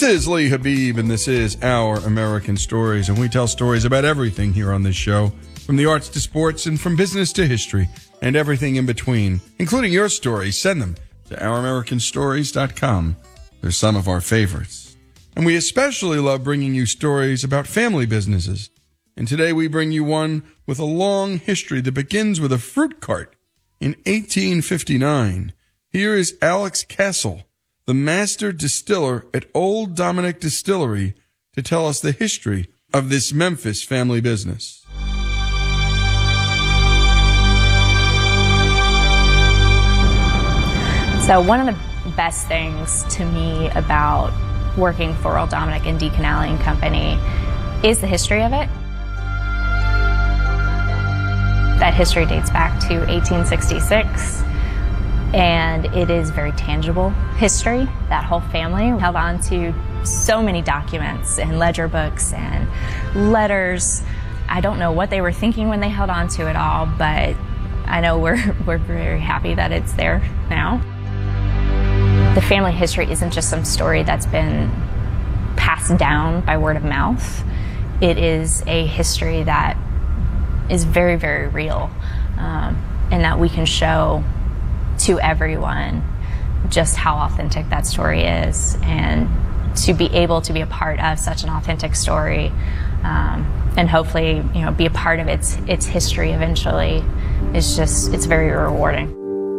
is Lee Habib, and this is Our American Stories, and we tell stories about everything here on this show, from the arts to sports and from business to history, and everything in between, including your stories. Send them to ouramericanstories.com. They're some of our favorites. And we especially love bringing you stories about family businesses. And today we bring you one with a long history that begins with a fruit cart in 1859. Here is Alex Castle, the master distiller at Old Dominick Distillery, to tell us the history of this Memphis family business. So one of the best things to me about working for Old Dominick and D. Canale and Company is the history of it. That history dates back to 1866, and it is very tangible history. That whole family held on to so many documents and ledger books and letters. I don't know what they were thinking when they held on to it all, but I know we're very happy that it's there now. The family history isn't just some story that's been passed down by word of mouth. It is a history that is very, very real, and that we can show to everyone just how authentic that story is, and to be able to be a part of such an authentic story, and hopefully, be a part of its history eventually, it's very rewarding.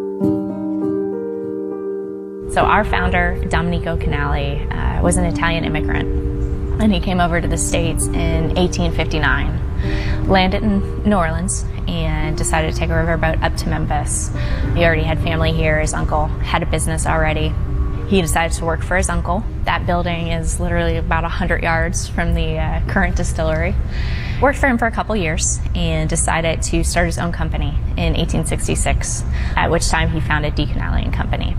So our founder, Domenico Canale, was an Italian immigrant, and he came over to the States in 1859, landed in New Orleans, and decided to take a riverboat up to Memphis. He already had family here. His uncle had a business already. He decided to work for his uncle. That building is literally about 100 yards from the current distillery. Worked for him for a couple years and decided to start his own company in 1866, at which time he founded D. Canale and Company.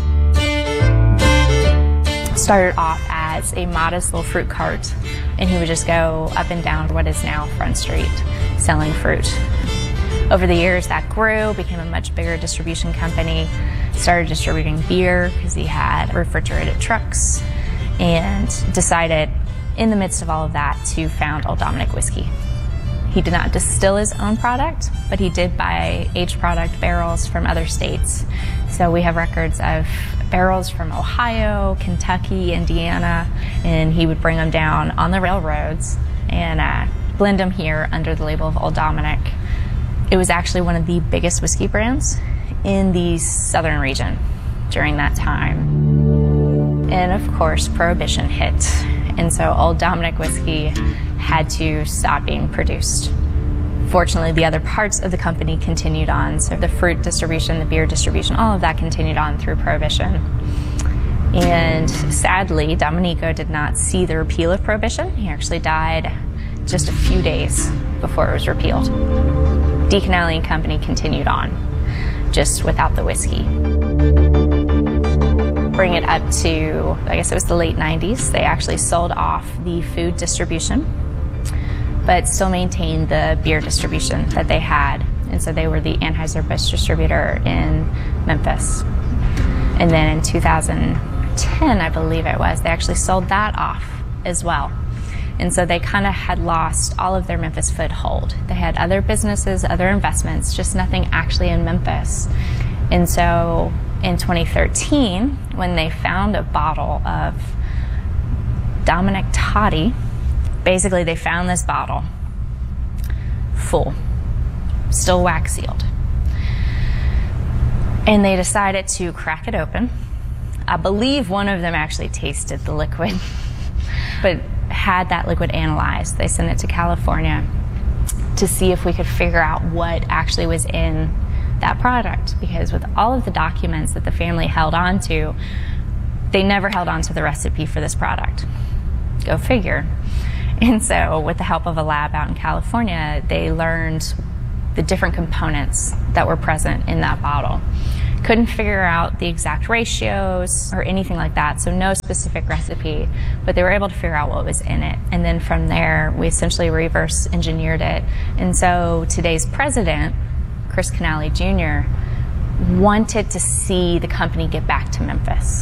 Started off as a modest little fruit cart, and he would just go up and down what is now Front Street selling fruit. Over the years that grew, became a much bigger distribution company, started distributing beer because he had refrigerated trucks, and decided in the midst of all of that to found Old Dominick Whiskey. He did not distill his own product, but he did buy aged product barrels from other states. So we have records of barrels from Ohio, Kentucky, Indiana, and he would bring them down on the railroads and blend them here under the label of Old Dominick. It was actually one of the biggest whiskey brands in the southern region during that time. And of course, Prohibition hit, and so Old Dominick whiskey had to stop being produced. Fortunately, the other parts of the company continued on. So the fruit distribution, the beer distribution, all of that continued on through Prohibition. And sadly, Domenico did not see the repeal of Prohibition. He actually died just a few days before it was repealed. D. Canale and Company continued on, just without the whiskey. Bring it up to, I guess it was the late 90s, they actually sold off the food distribution, but still maintained the beer distribution that they had. And so they were the Anheuser-Busch distributor in Memphis. And then in 2010, I believe it was, they actually sold that off as well. And so they kind of had lost all of their Memphis foothold. They had other businesses, other investments, just nothing actually in Memphis. And so in 2013, when they found a bottle of Dominick Toddy, basically they found this bottle full, still wax sealed. And they decided to crack it open. I believe one of them actually tasted the liquid, but had that liquid analyzed. They sent it to California to see if we could figure out what actually was in that product, because with all of the documents that the family held on to, they never held on to the recipe for this product. Go figure. And so with the help of a lab out in California, they learned the different components that were present in that bottle. Couldn't figure out the exact ratios or anything like that, so no specific recipe, but they were able to figure out what was in it. And then from there, we essentially reverse engineered it. And so today's president, Chris Canale Jr., wanted to see the company get back to Memphis.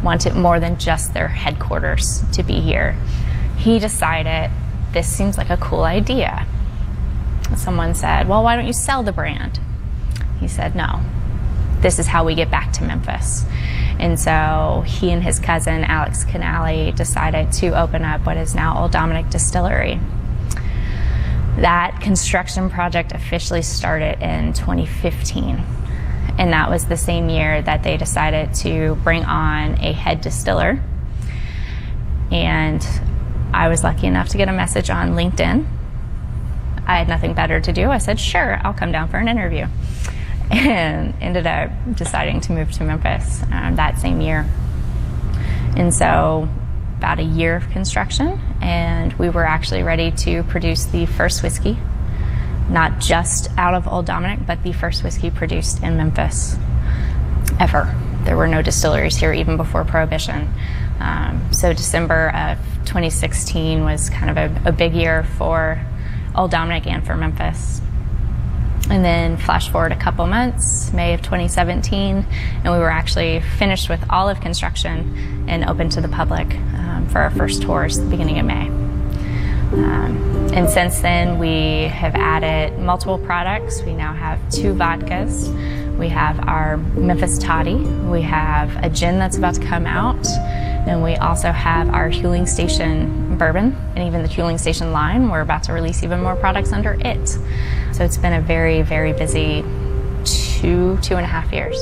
wanted more than just their headquarters to be here. He decided, this seems like a cool idea. Someone said, well, why don't you sell the brand? He said, no, this is how we get back to Memphis. And so he and his cousin, Alex Canale, decided to open up what is now Old Dominick Distillery. That construction project officially started in 2015. And that was the same year that they decided to bring on a head distiller. And I was lucky enough to get a message on LinkedIn. I had nothing better to do. I said, sure, I'll come down for an interview. And ended up deciding to move to Memphis that same year. And so about a year of construction, and we were actually ready to produce the first whiskey, not just out of Old Dominick, but the first whiskey produced in Memphis ever. There were no distilleries here even before Prohibition. So December of 2016 was kind of a big year for Old Dominick and for Memphis. And then flash forward a couple months, May of 2017, and we were actually finished with all of construction and open to the public for our first tours at the beginning of May. And since then, we have added multiple products. We now have 2 vodkas. We have our Memphis Toddy. We have a gin that's about to come out. And we also have our Huling Station bourbon, and even the Huling Station line. We're about to release even more products under it. So it's been a very, very busy 2.5 years.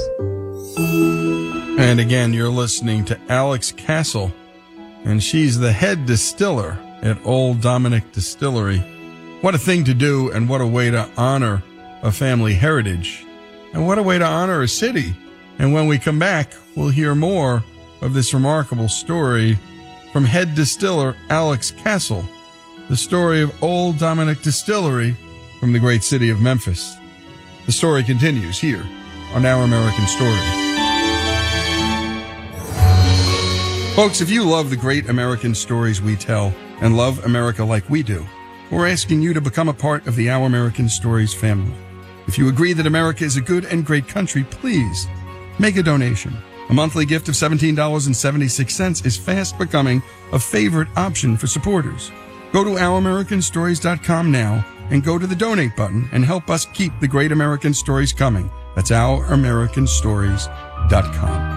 And again, you're listening to Alex Castle, and she's the head distiller at Old Dominick Distillery. What a thing to do, and what a way to honor a family heritage, and what a way to honor a city. And when we come back, we'll hear more of this remarkable story from head distiller Alex Castle, the story of Old Dominick Distillery from the great city of Memphis. The story continues here on Our American Story. Folks, if you love the great American stories we tell and love America like we do, we're asking you to become a part of the Our American Stories family. If you agree that America is a good and great country, please make a donation. A monthly gift of $17.76 is fast becoming a favorite option for supporters. Go to OurAmericanStories.com now and go to the donate button and help us keep the great American stories coming. That's OurAmericanStories.com.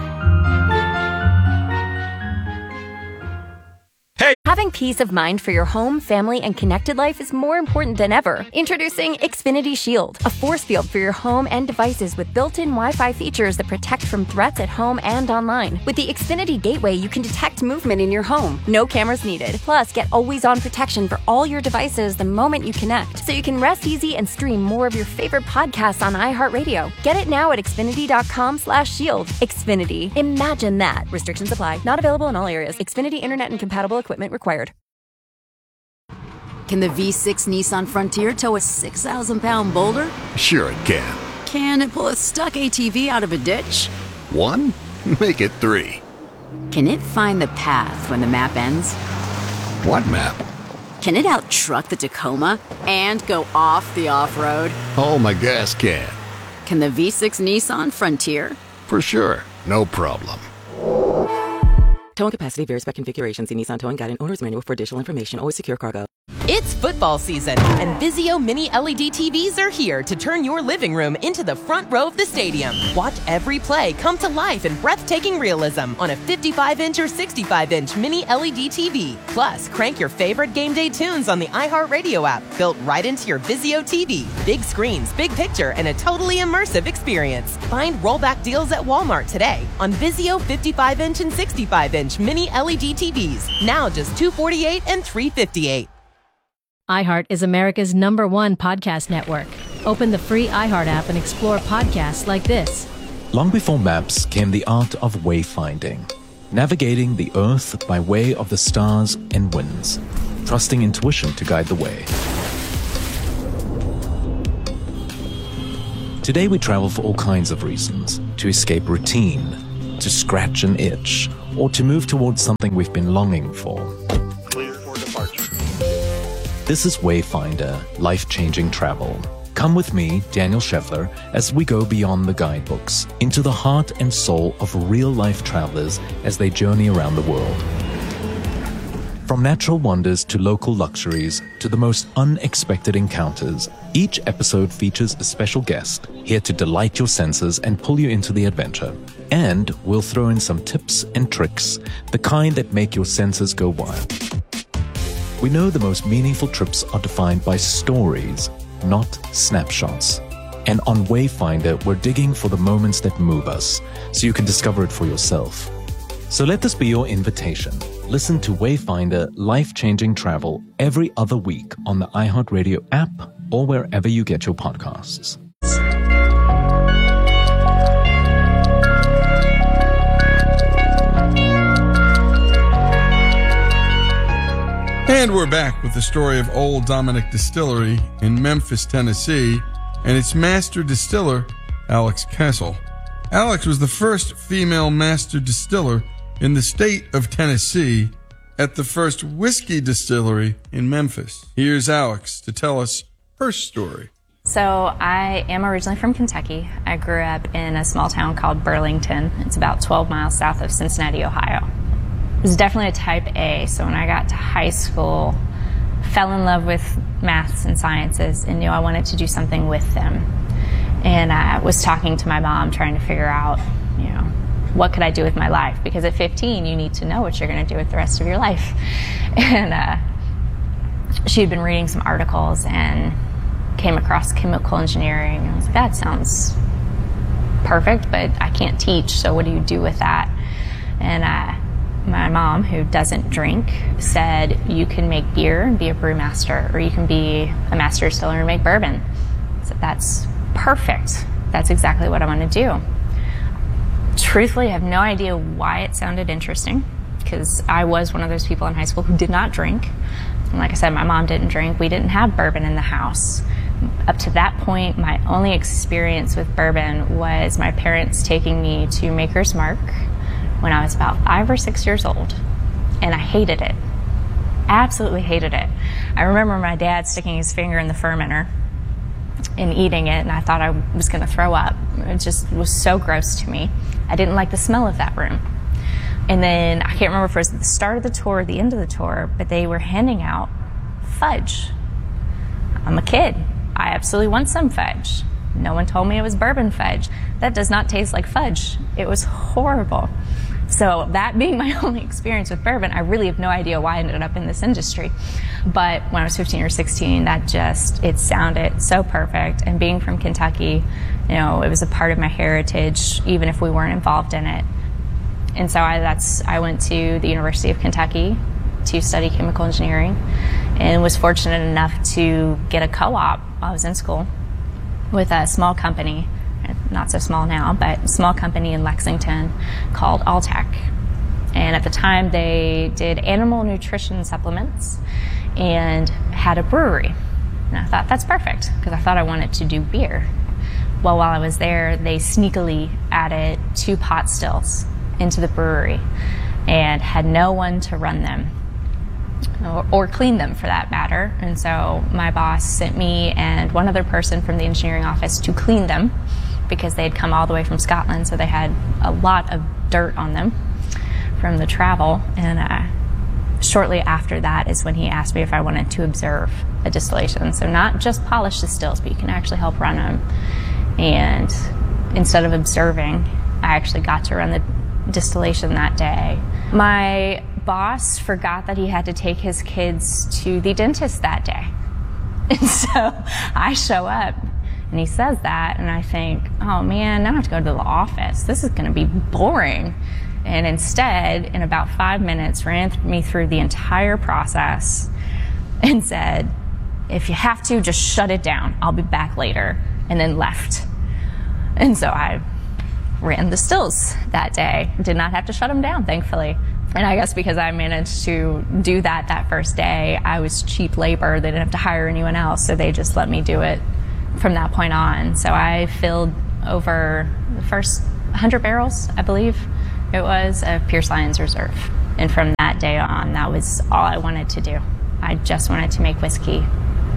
Having peace of mind for your home, family, and connected life is more important than ever. Introducing Xfinity Shield, a force field for your home and devices with built-in Wi-Fi features that protect from threats at home and online. With the Xfinity Gateway, you can detect movement in your home. No cameras needed. Plus, get always-on protection for all your devices the moment you connect, so you can rest easy and stream more of your favorite podcasts on iHeartRadio. Get it now at Xfinity.com/shield. Xfinity. Imagine that. Restrictions apply. Not available in all areas. Xfinity Internet and compatible equipment required. Can the V6 Nissan Frontier tow a 6,000-pound boulder? Sure it can. Can it pull a stuck ATV out of a ditch? 1? Make it 3. Can it find the path when the map ends? What map? Can it out-truck the Tacoma and go off the off-road? Oh, my gas can. Can the V6 Nissan Frontier? For sure. No problem. Towing capacity varies by configuration. See Nissan Towing Guide and Owner's Manual for additional information. Always secure cargo. It's football season, and Vizio Mini LED TVs are here to turn your living room into the front row of the stadium. Watch every play come to life in breathtaking realism on a 55-inch or 65-inch Mini LED TV. Plus, crank your favorite game day tunes on the iHeartRadio app, built right into your Vizio TV. Big screens, big picture, and a totally immersive experience. Find rollback deals at Walmart today on Vizio 55-inch and 65-inch Mini LED TVs. Now just $248 and $358. iHeart is America's #1 podcast network. Open the free iHeart app and explore podcasts like this. Long before maps came the art of wayfinding, navigating the earth by way of the stars and winds, trusting intuition to guide the way. Today we travel for all kinds of reasons: to escape routine, to scratch an itch, or to move towards something we've been longing for. Clear for departure. This is Wayfinder, life-changing travel. Come with me, Daniel Scheffler, as we go beyond the guidebooks into the heart and soul of real-life travelers as they journey around the world. From natural wonders to local luxuries to the most unexpected encounters, each episode features a special guest here to delight your senses and pull you into the adventure. And we'll throw in some tips and tricks, the kind that make your senses go wild. We know the most meaningful trips are defined by stories, not snapshots. And on Wayfinder, we're digging for the moments that move us, so you can discover it for yourself. So let this be your invitation. Listen to Wayfinder Life-Changing Travel every other week on the iHeartRadio app or wherever you get your podcasts. And we're back with the story of Old Dominick Distillery in Memphis, Tennessee, and its master distiller, Alex Kessel. Alex was the first female master distiller in the state of Tennessee at the first whiskey distillery in Memphis. Here's Alex to tell us her story. So I am originally from Kentucky. I grew up in a small town called Burlington. It's about 12 miles south of Cincinnati, Ohio. It was definitely a type A, so when I got to high school, fell in love with maths and sciences and knew I wanted to do something with them. And I was talking to my mom trying to figure out, what could I do with my life? Because at 15, you need to know what you're going to do with the rest of your life. And she had been reading some articles and came across chemical engineering. I was like, that sounds perfect, but I can't teach, so what do you do with that? And my mom, who doesn't drink, said, you can make beer and be a brewmaster, or you can be a master distiller and make bourbon. I said, that's perfect. That's exactly what I want to do. Truthfully, I have no idea why it sounded interesting, because I was one of those people in high school who did not drink. And like I said, my mom didn't drink. We didn't have bourbon in the house. Up to that point, my only experience with bourbon was my parents taking me to Maker's Mark when I was about 5 or 6 years old, and I hated it. Absolutely hated it. I remember my dad sticking his finger in the fermenter and eating it, and I thought I was going to throw up. It just was so gross to me. I didn't like the smell of that room. And then, I can't remember if it was at the start of the tour or the end of the tour, but they were handing out fudge. I'm a kid. I absolutely want some fudge. No one told me it was bourbon fudge. That does not taste like fudge. It was horrible. So that being my only experience with bourbon, I really have no idea why I ended up in this industry. But when I was 15 or 16, it sounded so perfect. And being from Kentucky, it was a part of my heritage, even if we weren't involved in it. And so I went to the University of Kentucky to study chemical engineering, and was fortunate enough to get a co-op while I was in school with a small company, not so small now, but a small company in Lexington called Alltech. And at the time, they did animal nutrition supplements and had a brewery. And I thought, that's perfect, because I thought I wanted to do beer. Well, while I was there, they sneakily added 2 pot stills into the brewery and had no one to run them or clean them, for that matter. And so my boss sent me and one other person from the engineering office to clean them, because they had come all the way from Scotland, so they had a lot of dirt on them from the travel. And shortly after that is when he asked me if I wanted to observe a distillation. So not just polish the stills, but you can actually help run them. And instead of observing, I actually got to run the distillation that day. My boss forgot that he had to take his kids to the dentist that day. And so I show up and he says that, and I think, oh man, now I have to go to the office. This is going to be boring. And instead, in about 5 minutes, ran me through the entire process and said, if you have to, just shut it down. I'll be back later. And then left. And so I ran the stills that day. Did not have to shut them down, thankfully. And I guess because I managed to do that first day, I was cheap labor. They didn't have to hire anyone else, so they just let me do it from that point on. So I filled over the first 100 barrels, I believe it was, of Pierce Lyons Reserve. And from that day on, that was all I wanted to do. I just wanted to make whiskey.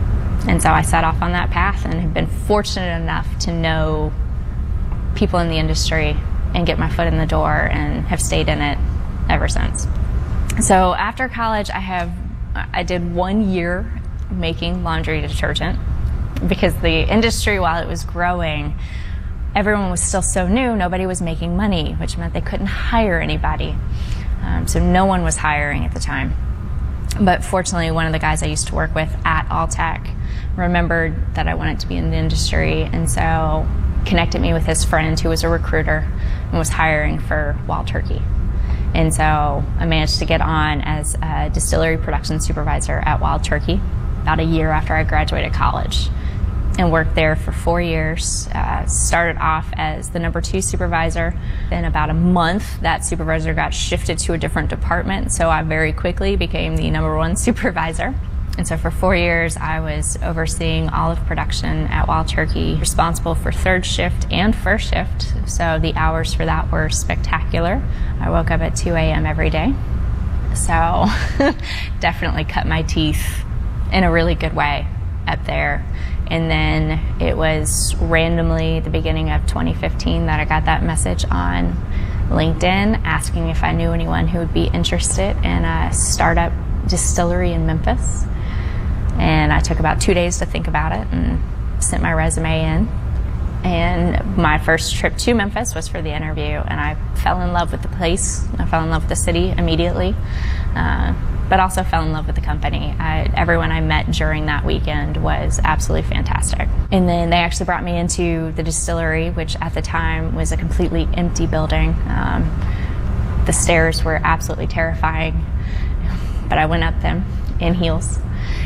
And so I set off on that path and have been fortunate enough to know people in the industry and get my foot in the door and have stayed in it ever since. So after college, I did 1 year making laundry detergent because the industry, while it was growing, everyone was still so new, nobody was making money, which meant they couldn't hire anybody. So no one was hiring at the time. But fortunately, one of the guys I used to work with at Alltech remembered that I wanted to be in the industry, and so connected me with his friend who was a recruiter and was hiring for Wild Turkey. And so I managed to get on as a distillery production supervisor at Wild Turkey about a year after I graduated college, and worked there for 4 years. Started off as the number 2 supervisor. In about a month, that supervisor got shifted to a different department, so I very quickly became the number 1 supervisor. And so for 4 years, I was overseeing all of production at Wild Turkey, responsible for third shift and first shift. So the hours for that were spectacular. I woke up at 2 a.m. every day. So definitely cut my teeth in a really good way up there. And then it was randomly the beginning of 2015 that I got that message on LinkedIn asking if I knew anyone who would be interested in a startup distillery in Memphis. And I took about 2 days to think about it and sent my resume in. And my first trip to Memphis was for the interview, and I fell in love with the place. I fell in love with the city immediately, but also fell in love with the company. Everyone I met during that weekend was absolutely fantastic. And then they actually brought me into the distillery, which at the time was a completely empty building. The stairs were absolutely terrifying, but I went up them in heels.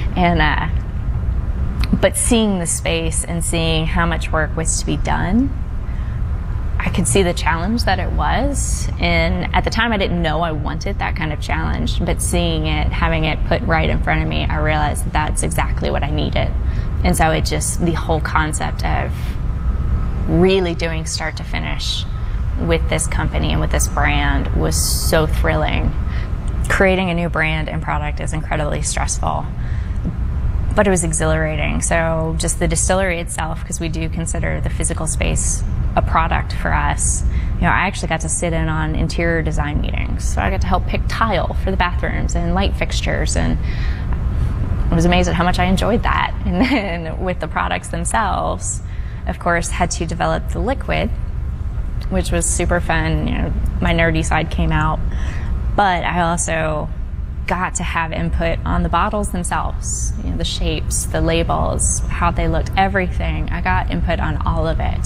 But seeing the space and seeing how much work was to be done, I could see the challenge that it was. And at the time, I didn't know I wanted that kind of challenge, but seeing it, having it put right in front of me, I realized that that's exactly what I needed. And so the whole concept of really doing start to finish with this company and with this brand was so thrilling. Creating a new brand and product is incredibly stressful, but it was exhilarating. So just the distillery itself, because we do consider the physical space a product for us, I actually got to sit in on interior design meetings. So I got to help pick tile for the bathrooms and light fixtures, and I was amazed at how much I enjoyed that. And then with the products themselves, of course, had to develop the liquid, which was super fun. My nerdy side came out, but I also got to have input on the bottles themselves, the shapes, the labels, how they looked, everything. I got input on all of it.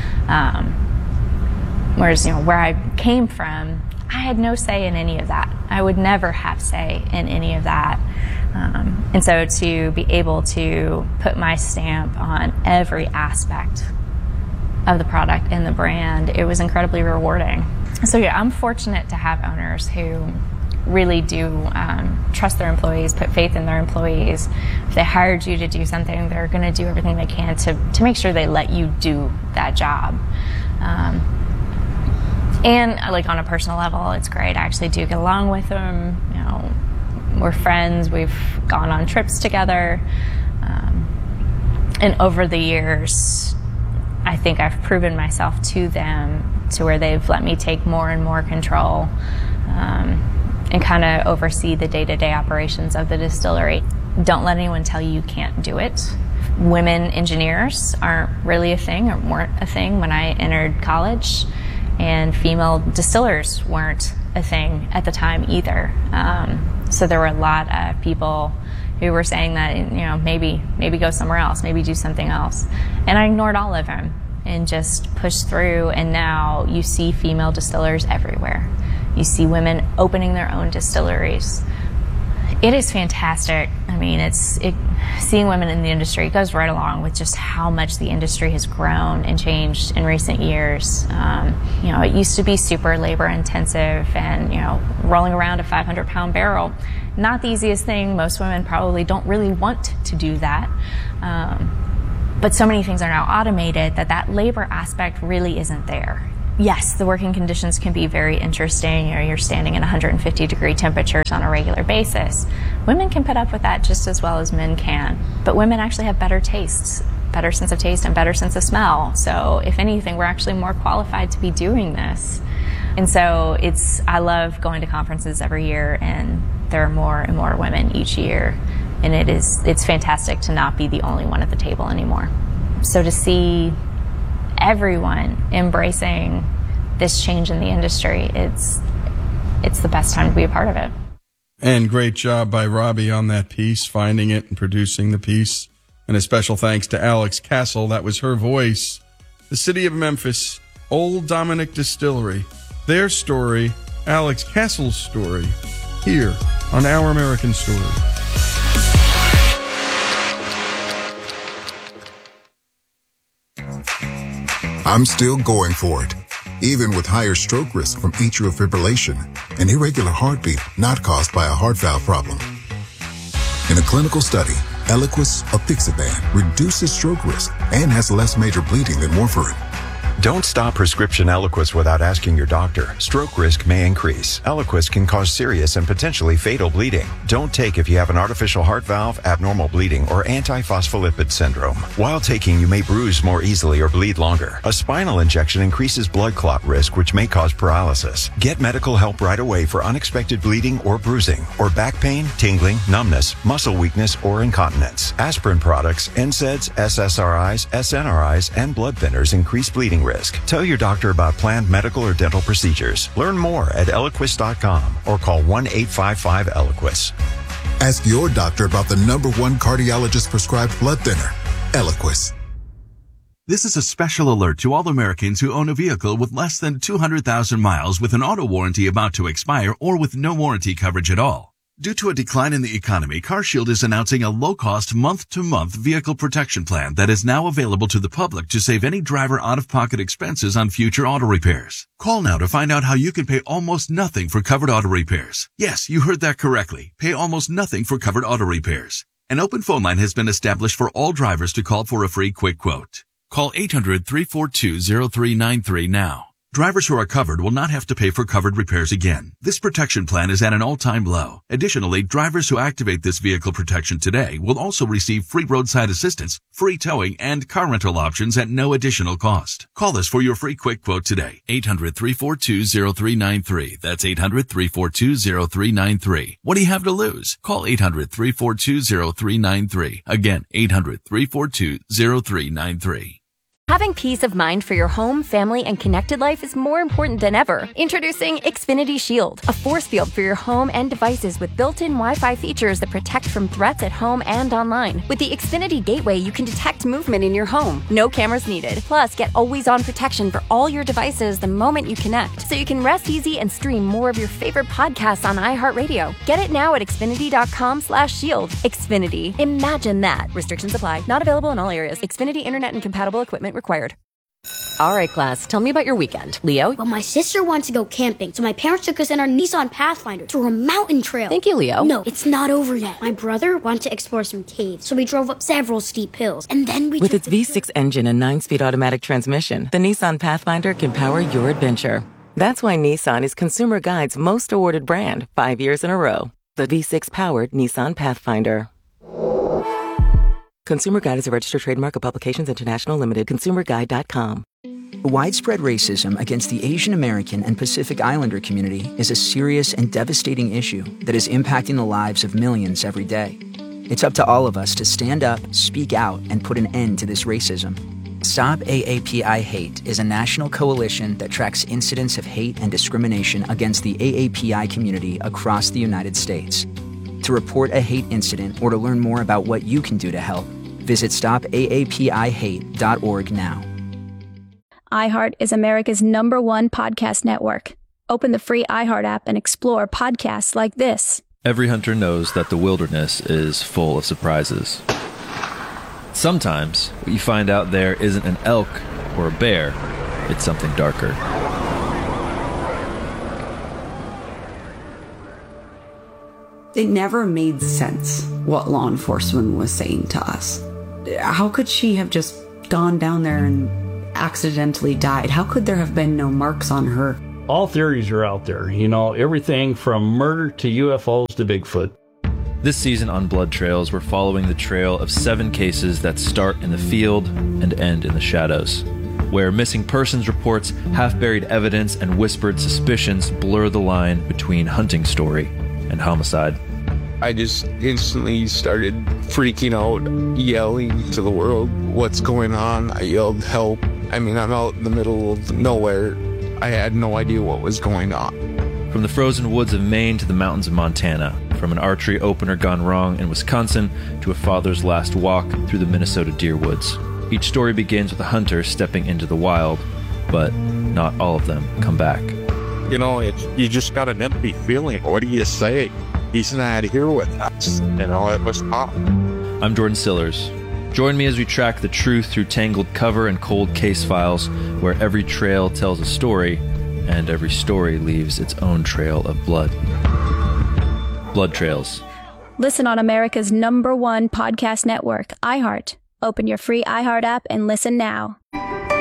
Whereas, where I came from, I had no say in any of that. I would never have say in any of that. And so to be able to put my stamp on every aspect of the product and the brand, it was incredibly rewarding. So I'm fortunate to have owners who really do trust their employees, put faith in their employees. If they hired you to do something, they're going to do everything they can to make sure they let you do that job. And on a personal level, it's great. I actually do get along with them. We're friends. We've gone on trips together. And over the years, I think I've proven myself to them to where they've let me take more and more control and kind of oversee the day-to-day operations of the distillery. Don't let anyone tell you can't do it. Women engineers aren't really a thing, or weren't a thing when I entered college, and female distillers weren't a thing at the time either. So there were a lot of people who were saying that, maybe go somewhere else, maybe do something else. And I ignored all of them and just pushed through, and now you see female distillers everywhere. You see women opening their own distilleries. It is fantastic. I mean, seeing women in the industry goes right along with just how much the industry has grown and changed in recent years. It used to be super labor intensive and, rolling around a 500-pound barrel, not the easiest thing. Most women probably don't really want to do that. But so many things are now automated that labor aspect really isn't there. yes, the working conditions can be very interesting. You're standing in 150-degree temperatures on a regular basis. Women can put up with that just as well as men can. But women actually have better tastes, better sense of taste and better sense of smell. So if anything, we're actually more qualified to be doing this. And so I love going to conferences every year, and there are more and more women each year. And it's fantastic to not be the only one at the table anymore. So to see everyone embracing this change in the industry, it's the best time to be a part of it. And great job by Robbie on that piece, finding it and producing the piece. And a special thanks to Alex Castle. That was her voice. The city of Memphis, Old Dominick Distillery. Their story, Alex Castle's story, here on Our American Story. I'm still going for it, even with higher stroke risk from atrial fibrillation, an irregular heartbeat not caused by a heart valve problem. In a clinical study, Eliquis apixaban reduces stroke risk and has less major bleeding than warfarin. Don't stop prescription Eliquis without asking your doctor. Stroke risk may increase. Eliquis can cause serious and potentially fatal bleeding. Don't take if you have an artificial heart valve, abnormal bleeding, or antiphospholipid syndrome. While taking, you may bruise more easily or bleed longer. A spinal injection increases blood clot risk, which may cause paralysis. Get medical help right away for unexpected bleeding or bruising, or back pain, tingling, numbness, muscle weakness, or incontinence. Aspirin products, NSAIDs, SSRIs, SNRIs, and blood thinners increase bleeding risk. Tell your doctor about planned medical or dental procedures. Learn more at Eliquis.com or call 1-855-ELIQUIS. Ask your doctor about the #1 cardiologist prescribed blood thinner, Eliquis. This is a special alert to all Americans who own a vehicle with less than 200,000 miles with an auto warranty about to expire or with no warranty coverage at all. Due to a decline in the economy, CarShield is announcing a low-cost month-to-month vehicle protection plan that is now available to the public to save any driver out-of-pocket expenses on future auto repairs. Call now to find out how you can pay almost nothing for covered auto repairs. Yes, you heard that correctly. Pay almost nothing for covered auto repairs. An open phone line has been established for all drivers to call for a free quick quote. Call 800-342-0393 now. Drivers who are covered will not have to pay for covered repairs again. This protection plan is at an all-time low. Additionally, drivers who activate this vehicle protection today will also receive free roadside assistance, free towing, and car rental options at no additional cost. Call us for your free quick quote today. 800-342-0393. That's 800-342-0393. What do you have to lose? Call 800-342-0393. Again, 800-342-0393. Having peace of mind for your home, family, and connected life is more important than ever. Introducing Xfinity Shield, a force field for your home and devices with built-in Wi-Fi features that protect from threats at home and online. With the Xfinity Gateway, you can detect movement in your home. No cameras needed. Plus, get always-on protection for all your devices the moment you connect, so you can rest easy and stream more of your favorite podcasts on iHeartRadio. Get it now at Xfinity.com/shield. Xfinity. Imagine that. Restrictions apply. Not available in all areas. Xfinity Internet and compatible equipment required. All right, class, tell me about your weekend. Leo? Well, my sister wants to go camping, so my parents took us in our Nissan Pathfinder to a mountain trail. Thank you, Leo. No, it's not over yet. My brother wanted to explore some caves, so we drove up several steep hills, and then we With its V6 engine and 9-speed automatic transmission, the Nissan Pathfinder can power your adventure. That's why Nissan is Consumer Guide's most awarded brand 5 years in a row. The V6-powered Nissan Pathfinder. Consumer Guide is a registered trademark of Publications International Limited. ConsumerGuide.com. Widespread racism against the Asian American and Pacific Islander community is a serious and devastating issue that is impacting the lives of millions every day. It's up to all of us to stand up, speak out, and put an end to this racism. Stop AAPI Hate is a national coalition that tracks incidents of hate and discrimination against the AAPI community across the United States. To report a hate incident or to learn more about what you can do to help, visit stopaapihate.org now. iHeart is America's #1 podcast network. Open the free iHeart app and explore podcasts like this. Every hunter knows that the wilderness is full of surprises. Sometimes what you find out there isn't an elk or a bear, it's something darker. It never made sense what law enforcement was saying to us. How could she have just gone down there and accidentally died? How could there have been no marks on her? All theories are out there, everything from murder to UFOs to Bigfoot. This season on Blood Trails, we're following the trail of 7 cases that start in the field and end in the shadows, where missing persons reports, half-buried evidence, and whispered suspicions blur the line between hunting story and homicide. I just instantly started freaking out, yelling to the world, "What's going on?" I yelled, "Help." I'm out in the middle of nowhere. I had no idea what was going on. From the frozen woods of Maine to the mountains of Montana, from an archery opener gone wrong in Wisconsin to a father's last walk through the Minnesota deer woods. Each story begins with a hunter stepping into the wild, but not all of them come back. You just got an empty feeling. What do you say? He's not here with us. It was tough. I'm Jordan Sillers. Join me as we track the truth through tangled cover and cold case files, where every trail tells a story, and every story leaves its own trail of blood. Blood Trails. Listen on America's #1 podcast network, iHeart. Open your free iHeart app and listen now.